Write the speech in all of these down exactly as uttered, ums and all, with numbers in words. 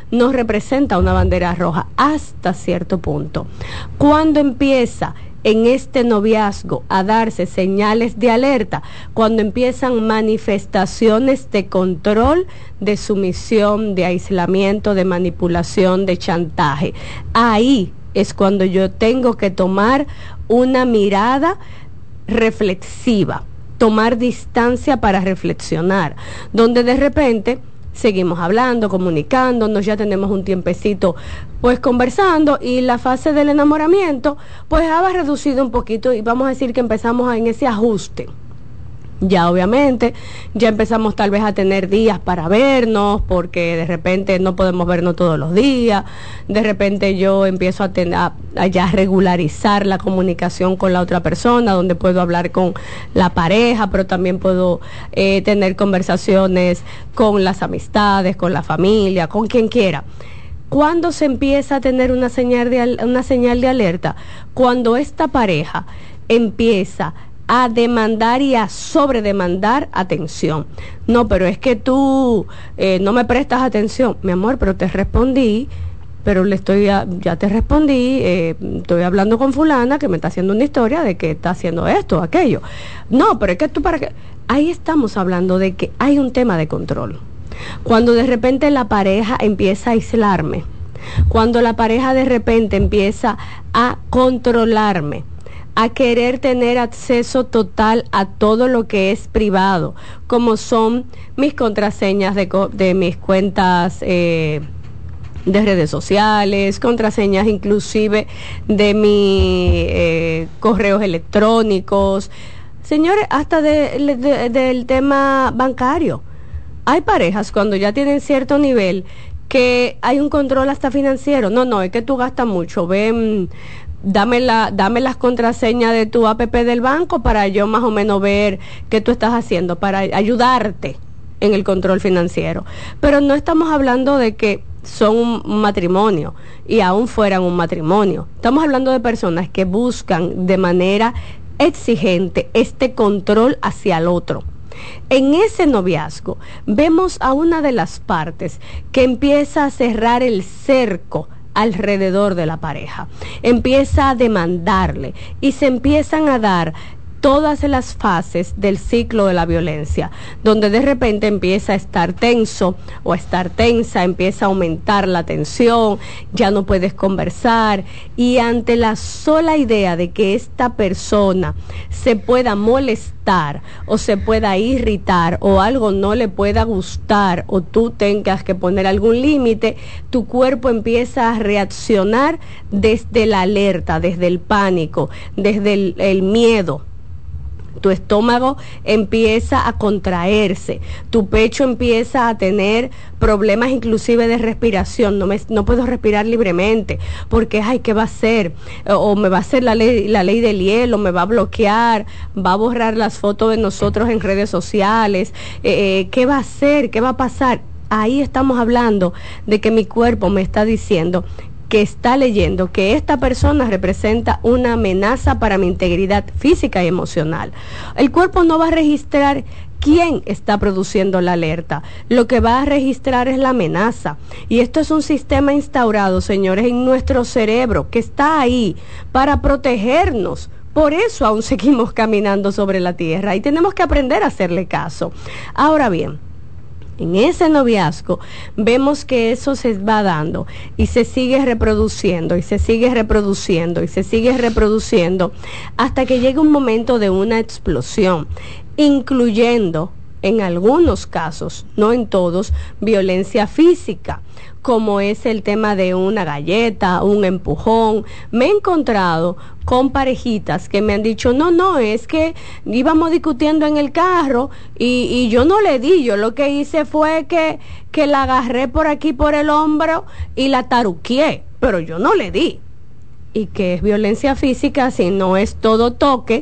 no representa una bandera roja hasta cierto punto. Cuando empieza en este noviazgo a darse señales de alerta, cuando empiezan manifestaciones de control, de sumisión, de aislamiento, de manipulación, de chantaje, ahí es cuando yo tengo que tomar una mirada reflexiva, tomar distancia para reflexionar, donde de repente seguimos hablando, comunicándonos, ya tenemos un tiempecito pues conversando, y la fase del enamoramiento pues ha reducido un poquito, y vamos a decir que empezamos en ese ajuste. Ya obviamente, ya empezamos tal vez a tener días para vernos, porque de repente no podemos vernos todos los días, de repente yo empiezo a, ten, a, a ya regularizar la comunicación con la otra persona, donde puedo hablar con la pareja, pero también puedo eh, tener conversaciones con las amistades, con la familia, con quien quiera. ¿Cuándo se empieza a tener una señal de, una señal de alerta? Cuando esta pareja empieza a demandar y a sobredemandar atención. No, pero es que tú eh, no me prestas atención. Mi amor, pero te respondí, pero le estoy a, ya te respondí, eh, estoy hablando con fulana que me está haciendo una historia de que está haciendo esto, aquello. No, pero es que tú para qué. Ahí estamos hablando de que hay un tema de control. Cuando de repente la pareja empieza a aislarme, cuando la pareja de repente empieza a controlarme, a querer tener acceso total a todo lo que es privado, como son mis contraseñas de, de mis cuentas eh, de redes sociales, contraseñas inclusive de mis eh, correos electrónicos, señores, hasta de, de, del tema bancario. Hay parejas cuando ya tienen cierto nivel que hay un control hasta financiero. No, no, es que tú gastas mucho, ven, dame la, dame las contraseñas de tu app del banco para yo más o menos ver qué tú estás haciendo, para ayudarte en el control financiero. Pero no estamos hablando de que son un matrimonio y aún fueran un matrimonio. Estamos hablando de personas que buscan de manera exigente este control hacia el otro. En ese noviazgo vemos a una de las partes que empieza a cerrar el cerco alrededor de la pareja, empieza a demandarle y se empiezan a dar todas las fases del ciclo de la violencia, donde de repente empieza a estar tenso o a estar tensa, empieza a aumentar la tensión, ya no puedes conversar, y ante la sola idea de que esta persona se pueda molestar o se pueda irritar o algo no le pueda gustar o tú tengas que poner algún límite, tu cuerpo empieza a reaccionar desde la alerta, desde el pánico, desde el, el miedo. Tu estómago empieza a contraerse, tu pecho empieza a tener problemas inclusive de respiración, no me, no puedo respirar libremente, porque ay, ¿qué va a hacer? O me va a hacer la ley, la ley del hielo, me va a bloquear, va a borrar las fotos de nosotros en redes sociales, eh, ¿qué va a hacer? ¿Qué va a pasar? Ahí estamos hablando de que mi cuerpo me está diciendo que está leyendo que esta persona representa una amenaza para mi integridad física y emocional. El cuerpo no va a registrar quién está produciendo la alerta, lo que va a registrar es la amenaza. Y esto es un sistema instaurado, señores, en nuestro cerebro, que está ahí para protegernos. Por eso aún seguimos caminando sobre la tierra y tenemos que aprender a hacerle caso. Ahora bien, en ese noviazgo vemos que eso se va dando y se sigue reproduciendo y se sigue reproduciendo y se sigue reproduciendo hasta que llega un momento de una explosión, incluyendo en algunos casos, no en todos, violencia física, como es el tema de una galleta, un empujón. Me he encontrado con parejitas que me han dicho, no, no, es que íbamos discutiendo en el carro y, y yo no le di, yo lo que hice fue que, que la agarré por aquí por el hombro y la taruqueé, pero yo no le di. ¿Y qué es violencia física si no es todo toque,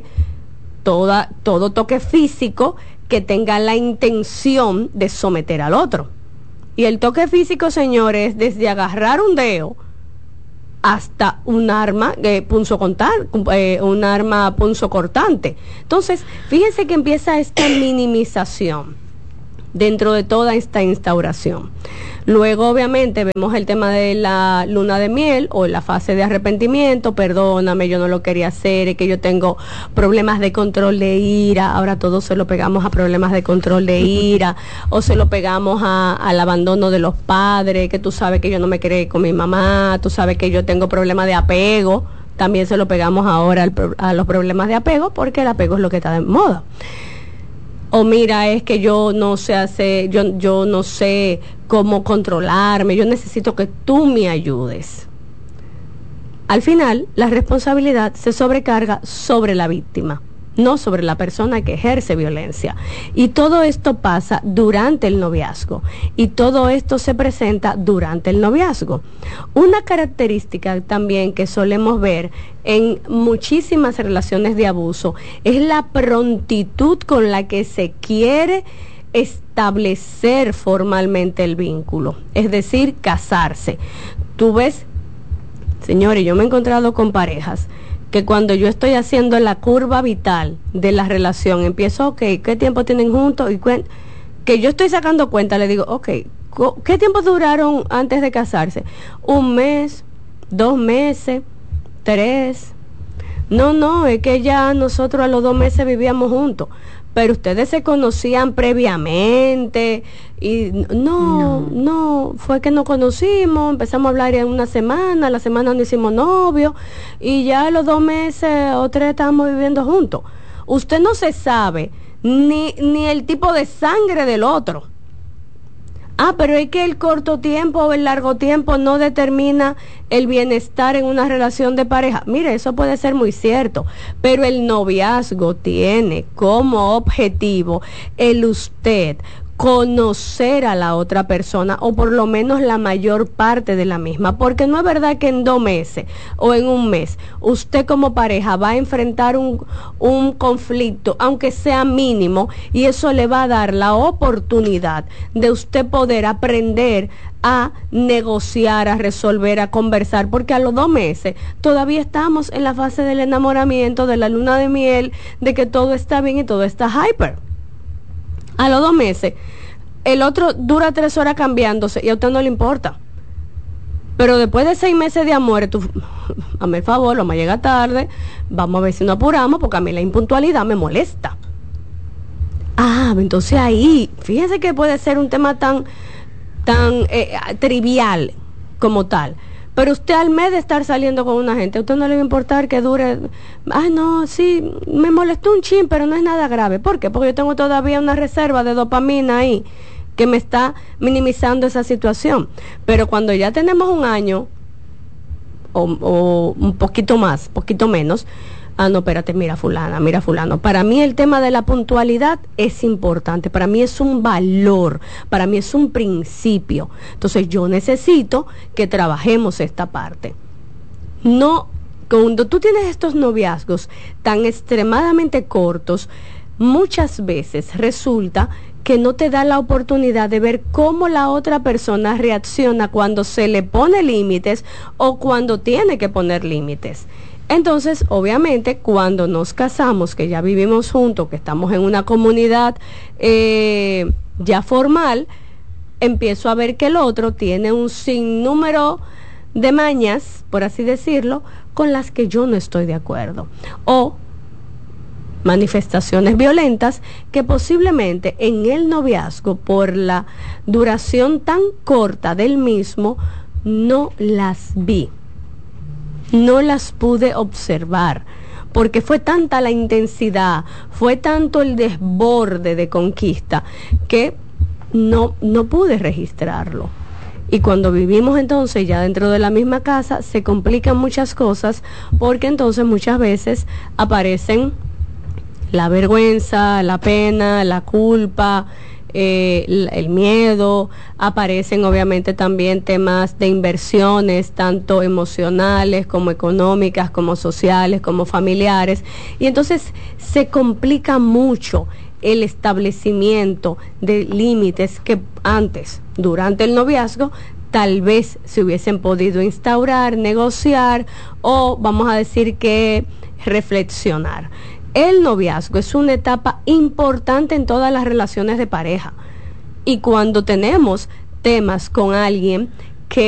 toda, todo toque físico que tenga la intención de someter al otro? Y el toque físico, señores, desde agarrar un dedo hasta un arma eh, punzocortar, eh, un arma punzocortante. Entonces, fíjense que empieza esta minimización dentro de toda esta instauración. Luego, obviamente, vemos el tema de la luna de miel o la fase de arrepentimiento. Perdóname, yo no lo quería hacer, es que yo tengo problemas de control de ira. Ahora todos se lo pegamos a problemas de control de ira o se lo pegamos a, al abandono de los padres, que tú sabes que yo no me quedé con mi mamá, tú sabes que yo tengo problemas de apego. También se lo pegamos ahora al, a los problemas de apego, porque el apego es lo que está de moda. O mira, es que yo no sé hacer, yo, yo no sé cómo controlarme, yo necesito que tú me ayudes. Al final, la responsabilidad se sobrecarga sobre la víctima, no sobre la persona que ejerce violencia. Y todo esto pasa durante el noviazgo. Y todo esto se presenta durante el noviazgo. Una característica también que solemos ver en muchísimas relaciones de abuso es la prontitud con la que se quiere establecer formalmente el vínculo, es decir, casarse. Tú ves, señores, yo me he encontrado con parejas que cuando yo estoy haciendo la curva vital de la relación, empiezo, ok, ¿qué tiempo tienen juntos? Y cuen- que yo estoy sacando cuenta, le digo, ok, ¿qué tiempo duraron antes de casarse? Un mes, dos meses, tres. No, no, es que ya nosotros a los dos meses vivíamos juntos, pero ustedes se conocían previamente y no, no, no, fue que nos conocimos, empezamos a hablar en una semana, la semana nos hicimos novios y ya a los dos meses o tres estábamos viviendo juntos. Usted no se sabe ni, ni el tipo de sangre del otro. Ah, pero es que el corto tiempo o el largo tiempo no determina el bienestar en una relación de pareja. Mire, eso puede ser muy cierto, pero el noviazgo tiene como objetivo el usted conocer a la otra persona, o por lo menos la mayor parte de la misma, porque no es verdad que en dos meses o en un mes usted como pareja va a enfrentar un, un conflicto, aunque sea mínimo, y eso le va a dar la oportunidad de usted poder aprender a negociar, a resolver, a conversar, porque a los dos meses todavía estamos en la fase del enamoramiento, de la luna de miel, de que todo está bien y todo está hyper. A los dos meses, el otro dura tres horas cambiándose y a usted no le importa. Pero después de seis meses de amor, tú, hazme el favor, vamos a llegar tarde, vamos a ver si nos apuramos, porque a mí la impuntualidad me molesta. Ah, entonces ahí, fíjense que puede ser un tema tan, tan eh, trivial como tal. Pero usted al mes de estar saliendo con una gente, a usted no le va a importar que dure, ay no, sí, me molestó un chin, pero no es nada grave. ¿Por qué? Porque yo tengo todavía una reserva de dopamina ahí que me está minimizando esa situación. Pero cuando ya tenemos un año, o, o un poquito más, poquito menos, ah, no, espérate, mira fulana, mira fulano. Para mí el tema de la puntualidad es importante, para mí es un valor, para mí es un principio. Entonces yo necesito que trabajemos esta parte. No, cuando tú tienes estos noviazgos tan extremadamente cortos, muchas veces resulta que no te da la oportunidad de ver cómo la otra persona reacciona cuando se le pone límites o cuando tiene que poner límites. Entonces, obviamente, cuando nos casamos, que ya vivimos juntos, que estamos en una comunidad eh, ya formal, empiezo a ver que el otro tiene un sinnúmero de mañas, por así decirlo, con las que yo no estoy de acuerdo. O manifestaciones violentas que posiblemente en el noviazgo, por la duración tan corta del mismo, no las vi. No las pude observar, porque fue tanta la intensidad, fue tanto el desborde de conquista, que no, no pude registrarlo. Y cuando vivimos entonces ya dentro de la misma casa, se complican muchas cosas, porque entonces muchas veces aparecen la vergüenza, la pena, la culpa, Eh, el miedo, aparecen obviamente también temas de inversiones, tanto emocionales como económicas, como sociales, como familiares, y entonces se complica mucho el establecimiento de límites que antes, durante el noviazgo, tal vez se hubiesen podido instaurar, negociar o vamos a decir que reflexionar. El noviazgo es una etapa importante en todas las relaciones de pareja. Y cuando tenemos temas con alguien